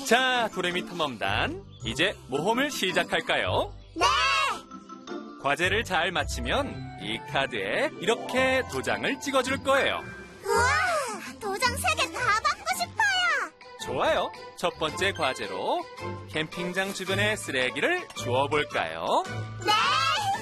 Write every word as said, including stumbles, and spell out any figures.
자, 도레미 탐험단, 이제 모험을 시작할까요? 네! 과제를 잘 마치면 이 카드에 이렇게 도장을 찍어줄 거예요. 우와! 도장 세 개 다 받고 싶어요! 좋아요. 첫 번째 과제로 캠핑장 주변의 쓰레기를 주워볼까요? 네!